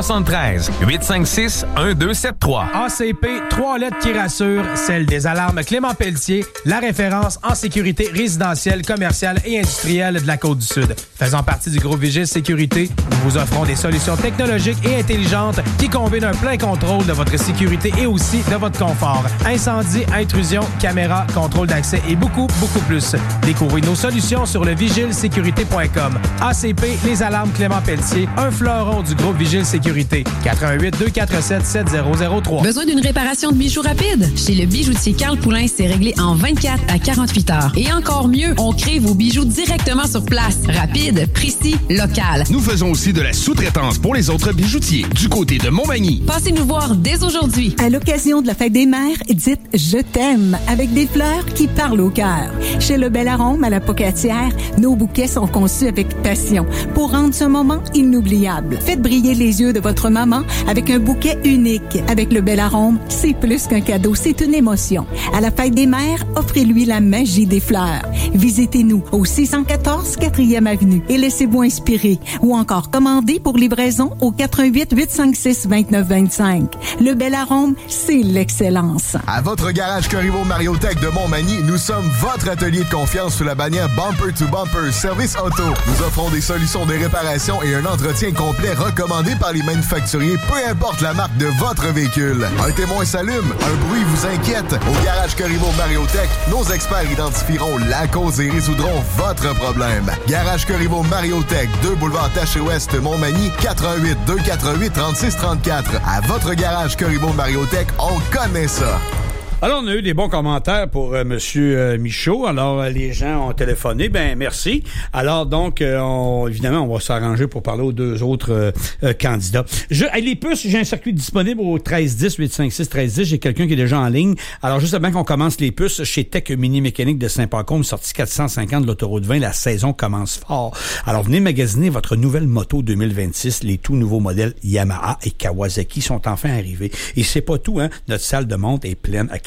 1273 856 1273. ACP, 3 lettres qui rassurent, celle des alarmes Clément Pelletier, la référence en sécurité résidentielle, commerciale et industrielle de la Côte-du-Sud. Faisant partie du groupe Vigile Sécurité, nous vous offrons des solutions technologiques et intelligentes qui combinent un plein contrôle de votre sécurité et aussi de votre confort. Incendie, intrusion, caméra, contrôle d'accès et beaucoup, beaucoup plus. Découvrez nos solutions sur le vigilesécurité.com. ACP, les alarmes Clément Pelletier, un fleuron du groupe Vigile Sécurité. 88 247 7003. Besoin d'une réparation de bijoux rapide? Chez le bijoutier Carl Poulain, c'est réglé en 24 à 48 heures. Et encore mieux, on crée vos bijoux directement sur place. Rapide, précis, local. Nous faisons aussi de la sous-traitance pour les autres bijoutiers du côté de Montmagny. Passez nous voir dès aujourd'hui. À l'occasion de la fête des mères, dites « Je t'aime » avec des fleurs qui parlent au cœur. Chez Le Bel Arôme à la Pocatière, nos bouquets sont conçus avec passion pour rendre ce moment inoubliable. Faites briller les yeux de votre maman avec un bouquet unique. Avec Le Bel Arôme, c'est plus qu'un cadeau, c'est une émotion. À la fête des mères, offrez-lui la magie des fleurs. Visitez-nous au 614 4e Avenue et laissez-vous inspirer. Ou encore commandez pour livraison au 88 856 2925. Le Bel Arôme, c'est l'excellence. À votre garage Corriveau Mariotech de Montmagny, nous sommes votre atelier de confiance sous la bannière Bumper to Bumper Service Auto. Nous offrons des solutions de réparation et un entretien complet recommandé par les manufacturiers, peu importe la marque de votre véhicule. Un témoin s'allume, un bruit vous inquiète. Au garage Corriveau Mariotech, nos experts identifieront la cause et résoudront votre problème. Garage Corriveau Mariotech, 2 boulevard Taché-Ouest, Montmagny, 88 248 3634. À votre garage Corriveau Mariotech, on connaît ça. Alors, on a eu des bons commentaires pour Monsieur Michaud. Alors, les gens ont téléphoné. Ben, merci. Alors, donc, évidemment, on va s'arranger pour parler aux deux autres candidats. Les puces, j'ai un circuit disponible au 1310, 856-1310. J'ai quelqu'un qui est déjà en ligne. Alors, juste avant qu'on commence les puces, chez Tech Mini Mécanique de Saint-Pacôme, sortie 450 de l'autoroute 20, la saison commence fort. Alors, venez magasiner votre nouvelle moto 2026. Les tout nouveaux modèles Yamaha et Kawasaki sont enfin arrivés. Et c'est pas tout, hein. Notre salle de monte est pleine à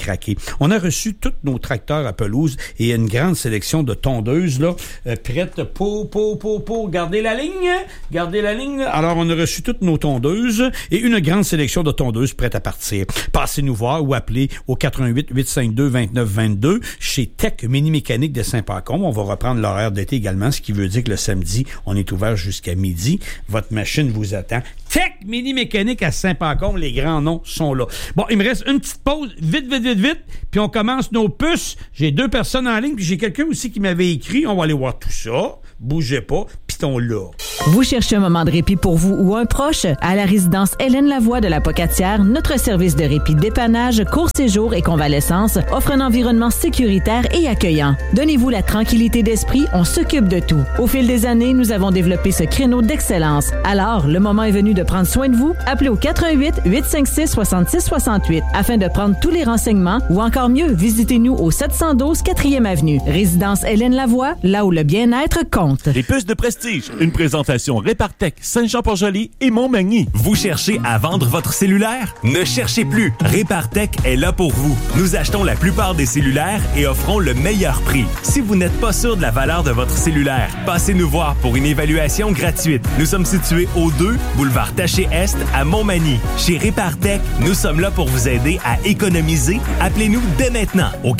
craquer. On a reçu tous nos tracteurs à pelouse et une grande sélection de tondeuses là, prêtes pour garder la ligne. Alors, on a reçu toutes nos tondeuses et une grande sélection de tondeuses prêtes à partir. Passez-nous voir ou appelez au 88-852-2922 chez Tech Mini-Mécanique de Saint-Pacôme. On va reprendre l'horaire d'été également, ce qui veut dire que le samedi, on est ouvert jusqu'à midi. Votre machine vous attend. Tech Mini-Mécanique à Saint-Pacôme, les grands noms sont là. Bon, il me reste une petite pause, vite, puis on commence nos puces. J'ai 2 personnes en ligne, puis j'ai quelqu'un aussi qui m'avait écrit. On va aller voir tout ça. Bougez pas, pitons-là. Vous cherchez un moment de répit pour vous ou un proche? À la résidence Hélène Lavoie de la Pocatière, notre service de répit dépannage, court séjour et convalescence offre un environnement sécuritaire et accueillant. Donnez-vous la tranquillité d'esprit, on s'occupe de tout. Au fil des années, nous avons développé ce créneau d'excellence. Alors, le moment est venu de prendre soin de vous. Appelez au 88-856-6668 afin de prendre tous les renseignements ou encore mieux, visitez-nous au 712 4e Avenue. Résidence Hélène Lavoie, là où le bien-être compte. Les puces de prestige, une présentation Répartec, Saint-Jean-Port-Joli et Montmagny. Vous cherchez à vendre votre cellulaire? Ne cherchez plus. Répartec est là pour vous. Nous achetons la plupart des cellulaires et offrons le meilleur prix. Si vous n'êtes pas sûr de la valeur de votre cellulaire, passez nous voir pour une évaluation gratuite. Nous sommes situés au 2 boulevard Taché-Est à Montmagny. Chez Répartec, nous sommes là pour vous aider à économiser. Appelez-nous dès maintenant au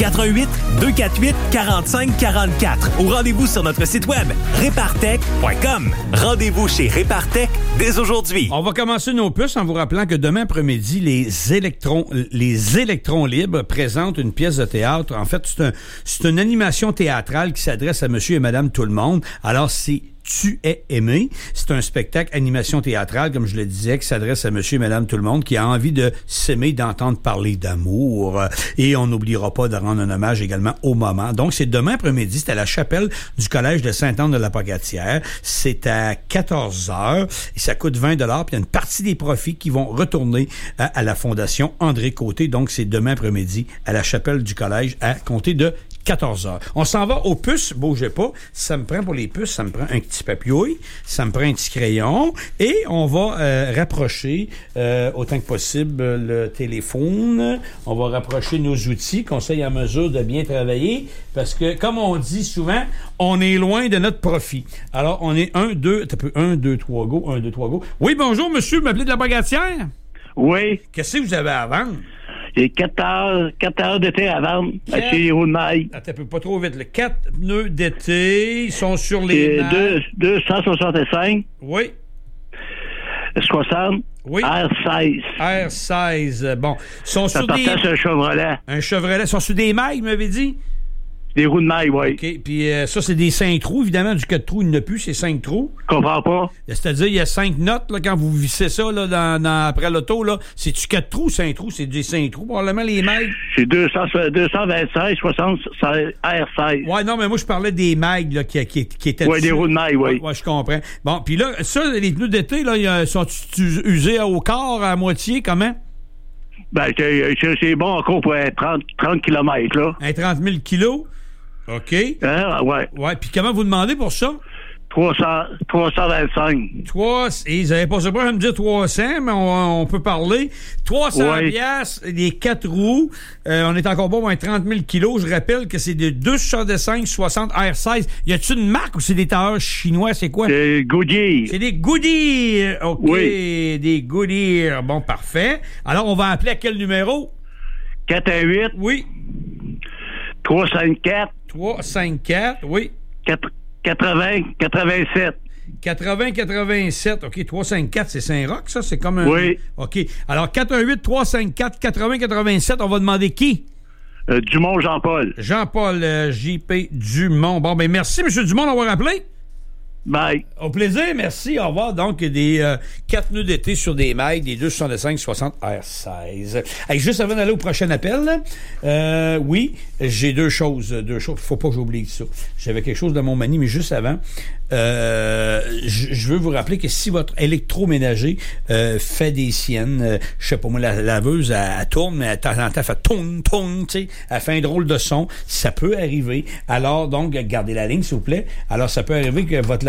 88-248-4544 ou rendez-vous sur notre site web Répartec.com. Rendez-vous chez Répartec dès aujourd'hui. On va commencer nos puces en vous rappelant que demain après-midi, les électrons libres présentent une pièce de théâtre. En fait, c'est une animation théâtrale qui s'adresse à monsieur et madame tout le monde. Alors, c'est Tu es aimé. C'est un spectacle animation théâtrale, comme je le disais, qui s'adresse à monsieur et madame tout le monde, qui a envie de s'aimer, d'entendre parler d'amour. Et on n'oubliera pas de rendre un hommage également au moment. Donc, c'est demain après-midi. C'est à la chapelle du collège de Sainte-Anne-de-la-Pocatière. C'est à 14h. Et ça coûte 20 $. Puis il y a une partie des profits qui vont retourner à la Fondation André Côté. Donc, c'est demain après-midi à la chapelle du collège à compter de 14h. On s'en va aux puces, bougez pas. Ça me prend pour les puces, ça me prend un petit papillouille, ça me prend un petit crayon et on va rapprocher autant que possible le téléphone. On va rapprocher nos outils, qu'on soit en mesure de bien travailler parce que, comme on dit souvent, on est loin de notre profit. Alors, on est 1, 2, 3, go. Oui, bonjour, monsieur, vous m'appelez de la Pocatière? Oui. Qu'est-ce que vous avez à vendre? J'ai 4 heures d'été à vendre chez les roues de maille. Attends, pas trop vite. 4 pneus d'été, ils sont sur les mailles. 265. Oui. 60. Oui. R16. R16. Bon. Ils sont ça sur des... sur un Chevrolet. Un Chevrolet. Ils sont sur des mailles, vous m'avez dit? Des roues de maille, oui. OK. Puis ça, c'est des 5 trous. Évidemment, du 4 trous, il n'y en a plus, c'est 5 trous. Je comprends pas. C'est-à-dire, il y a 5 notes, là, quand vous vissez ça, là, après l'auto, là. C'est-tu 4 trous, 5 trous? C'est des 5 trous, probablement, les mailles. C'est 226, 60, R16. Ouais, non, mais moi, je parlais des mailles, là, qui étaient oui, des roues de maille, oui. Ouais, je comprends. Bon, puis là, ça, les pneus d'été, là, sont usés au quart, à moitié, comment? Ben, c'est bon encore pour 30 km, là. 30 000 kilos? OK. Ouais. Ouais, puis comment vous demandez pour ça? 325. Et ils n'avaient pas ce problème de me dire 300, mais on peut parler. 300 piastres, les 4 roues. On est encore bon pour 30 000 kilos. Je rappelle que c'est de 265 60 R16. Y a-t-il une marque ou c'est des tailleurs chinois? C'est quoi? C'est Goodyear. C'est des Goodyear. OK. Oui. Des Goodyear. Bon, parfait. Alors, on va appeler à quel numéro? 418. Oui. 354. 354, oui. 87. 87. OK, 354, c'est Saint-Roch, ça? C'est comme un... Oui. OK. Alors, 418-354-87, on va demander qui? Dumont Jean-Paul. Jean-Paul J.P. Dumont. Bon, ben merci, M. Dumont, d'avoir appelé. Bye. Au plaisir, merci. Au revoir. Donc, des 4 pneus d'été sur des mailles, des 265 60 R16. Hey, juste avant d'aller au prochain appel, oui, j'ai deux choses. Faut pas que j'oublie ça. J'avais quelque chose de Montmagny, mais juste avant, je veux vous rappeler que si votre électroménager fait des siennes, je sais pas moi, la laveuse, elle tourne, mais elle fait tourne, tu sais, elle fait un drôle de son, ça peut arriver. Alors, donc, gardez la ligne, s'il vous plaît. Alors, ça peut arriver que votre laveuse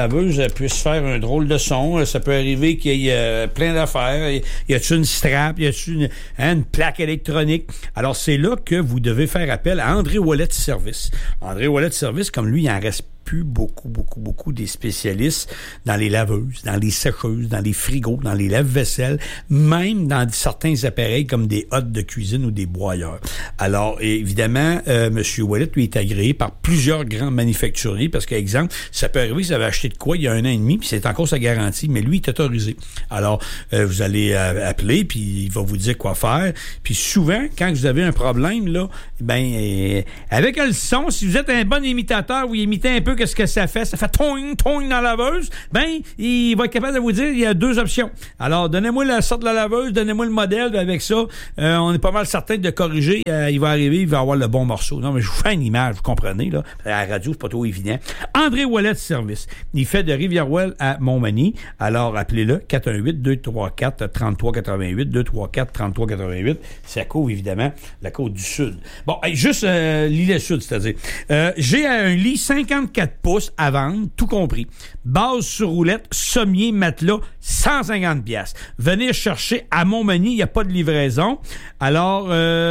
laveuse puisse faire un drôle de son. Ça peut arriver qu'il y ait plein d'affaires. Y a-t-il une strap? Y a-t-il une plaque électronique? Alors, c'est là que vous devez faire appel à André Ouellet Service. André Ouellet Service, comme lui, il en reste plus beaucoup des spécialistes dans les laveuses, dans les sécheuses, dans les frigos, dans les lave-vaisselle, même dans certains appareils comme des hottes de cuisine ou des broyeurs. Alors, évidemment, M. Ouellet, lui, est agréé par plusieurs grands manufacturiers parce qu'exemple, ça peut arriver, vous avez acheté de quoi il y a 1 an et demi, puis c'est encore sa garantie, mais lui, il est autorisé. Alors, vous allez appeler, puis il va vous dire quoi faire. Puis souvent, quand vous avez un problème, là, avec le son, si vous êtes un bon imitateur, vous imitez un peu qu'est-ce que ça fait toing, toing dans la laveuse, il va être capable de vous dire, il y a 2 options. Alors, donnez-moi la sorte de la laveuse, donnez-moi le modèle, avec ça, on est pas mal certain de corriger, il va arriver, il va avoir le bon morceau. Non, mais je vous fais une image, vous comprenez, là, à la radio, c'est pas trop évident. André Ouellet Service, il fait de Rivière-Ouelle à Montmagny, alors appelez-le, 418-234-3388, 234-3388, ça couvre évidemment la côte du Sud. Bon, juste l'île Sud, c'est-à-dire, j'ai un lit 54 pouces à vendre, tout compris. Base sur roulette, sommier, matelas, 150 $. Venez chercher à Montmagny, il n'y a pas de livraison. Alors,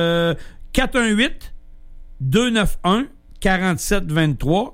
418-291-4723.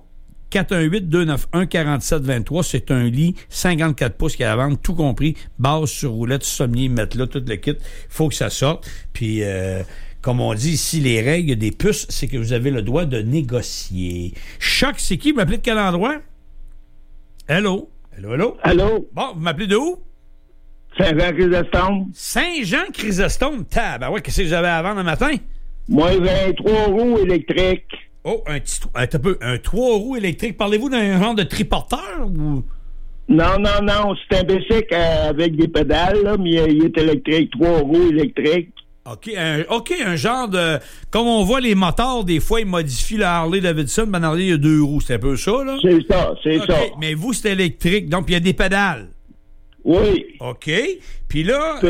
418-291-4723. C'est un lit 54 pouces qui est à vendre, tout compris. Base sur roulette, sommier, matelas, tout le kit. Il faut que ça sorte. Puis, comme on dit ici, les règles des puces, c'est que vous avez le droit de négocier. Choc, c'est qui? Vous m'appelez de quel endroit? Hello? Allô? Bon, vous m'appelez de où? Saint-Jean-Chrysostome. Saint-Jean-Chrysostome? Ouais, qu'est-ce que vous avez à vendre le matin? Moi, j'ai un 3 roues électrique. Oh, un 3 roues électrique. Parlez-vous d'un genre de triporteur ou... Non, c'est un bicycle avec des pédales, là, mais il est électrique, 3 roues électriques. OK, un genre de... Comme on voit les moteurs, des fois, ils modifient la Harley-Davidson, mais dans il y a 2 roues. C'est un peu ça, là? C'est ça. Mais vous, c'est électrique, donc il y a des pédales. Oui. OK. Puis là...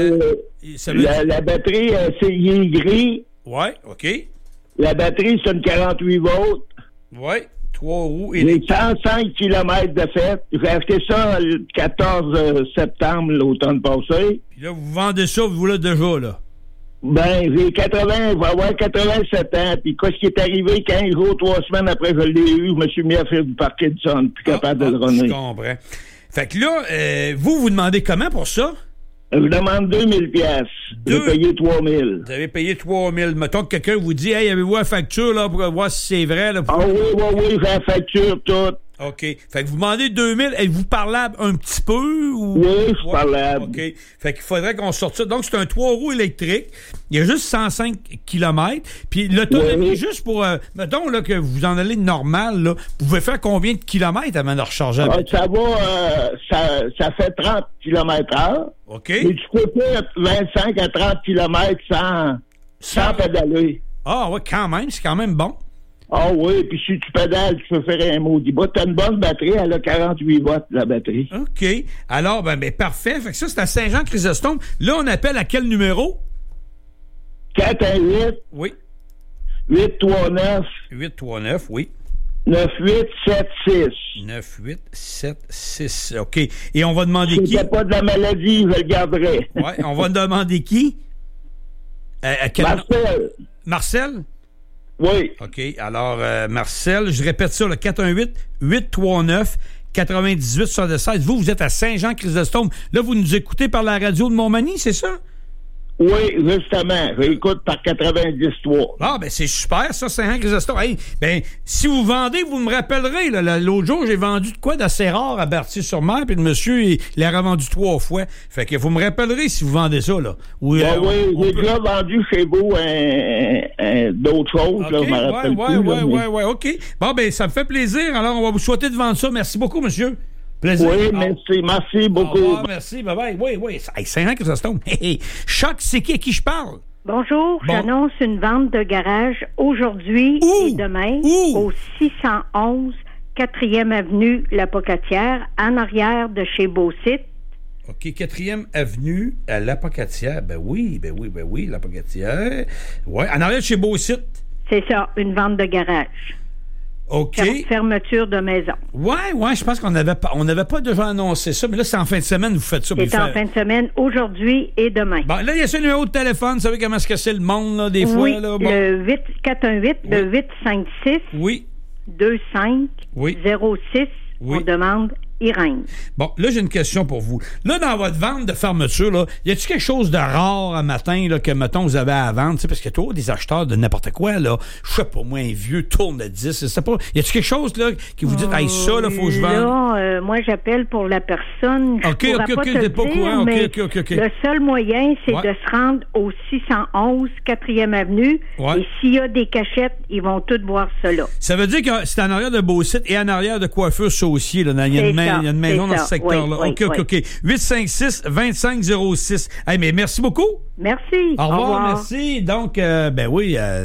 la batterie, il est gris. Ouais, OK. La batterie, c'est une 48 volts. Ouais, 3 roues. J'ai 105 km de fait. J'ai acheté ça le 14 septembre, l'automne passé. Puis là, vous vendez ça, vous là, déjà, là? Ben, j'ai 80, je vais avoir 87 ans. Puis, qu'est-ce qui est arrivé 15 jours, 3 semaines après que je l'ai eu, je me suis mis à faire du Parkinson, plus capable de le runner. Je comprends. Fait que là, vous demandez comment pour ça? Je demande 2000 $. J'ai payé 3000. Vous avez payé 3000. Mettons que quelqu'un vous dit, hey, avez-vous la facture, là, pour voir si c'est vrai, là? Ah oui, j'ai la facture, toute. OK. Fait que vous demandez 2000. Êtes-vous parlable un petit peu? Ou... Oui, je suis parlable. OK. Fait qu'il faudrait qu'on sorte ça. Donc, c'est un 3 roues électrique. Il y a juste 105 km. Puis l'autonomie, juste pour... mettons là, que vous en allez normal, là, vous pouvez faire combien de kilomètres avant de recharger? Ça va... ça fait 30 km/h. OK. Mais tu peux faire 25 à 30 km sans pédaler. Ah oui, quand même. C'est quand même bon. Ah oui, puis si tu pédales, tu peux faire un maudit bout. T'as une bonne batterie, elle a 48 watts, la batterie. OK. Alors, ben parfait. Fait que ça, c'est à Saint-Jean-Chrysostome. Là, on appelle à quel numéro? 418. Oui. 839. 839, oui. 9876. 9876. OK. Et on va demander qui? Si c'est pas de la maladie, je le garderai. Oui, on va demander qui? Marcel. Marcel? Oui. OK. Alors, Marcel, je répète ça, le 418-839-9876. Vous êtes à Saint-Jean-Chrysostome. Là, vous nous écoutez par la radio de Montmagny, c'est ça? Oui, justement. J'écoute par 93. Ah, ben c'est super, ça, Saint-Jean-Chrysostome. Hey, ben, si vous vendez, vous me rappellerez. Là, l'autre jour, j'ai vendu de quoi d'assez rare à Berthier-sur-Mer, puis le monsieur, il l'a revendu 3 fois. Fait que vous me rappellerez si vous vendez ça, là. Oui, j'ai déjà vendu chez vous d'autres choses, okay, là, je me rappelle plus. Oui, OK. Bon, ben, ça me fait plaisir. Alors, on va vous souhaiter de vendre ça. Merci beaucoup, monsieur. Plaisir. Oui, merci beaucoup. Au revoir, merci, bye-bye. Oui. Hey, Saint-Jean-Chrysostome. Hey. Choc, c'est qui à qui je parle? Bonjour, j'annonce une vente de garage aujourd'hui et demain au 611 4e avenue La Pocatière, en arrière de chez Beausite. OK, 4e avenue à La Pocatière. Ben oui, La Pocatière. Oui, en arrière de chez Beausite. C'est ça, une vente de garage. OK. Fermeture de maison. Ouais, je pense qu'on n'avait pas déjà annoncé ça, mais là, c'est en fin de semaine, vous faites ça. C'est en fin de semaine, aujourd'hui et demain. Bon, là, il y a ce numéro de téléphone, vous savez comment est-ce que c'est le monde, là, des fois, là? Bon. Le 418, le 856. Oui. 25 06. On demande Irène. Bon, là, j'ai une question pour vous. Là, dans votre vente de fermeture, là, y a-t-il quelque chose de rare un matin, là, que, mettons, vous avez à vendre? Parce que toi, des acheteurs de n'importe quoi, là, je sais pas, moi, un vieux tourne-disque, je sais pas. Y a-t-il quelque chose, là, qui vous dit, hey, ça, là, faut que je vende? Là, moi, j'appelle pour la personne. OK, vous n'êtes pas au courant. OK. Le seul moyen, c'est de se rendre au 611 4e Avenue. Et s'il y a des cachettes, ils vont toutes voir ça là. Ça veut dire que c'est en arrière de Beausite et en arrière de Coiffure Saucier, là. Il y a une maison dans ce secteur-là. Oui, OK. 856-2506. Hey, mais merci beaucoup. Merci. Au revoir. Merci. Donc,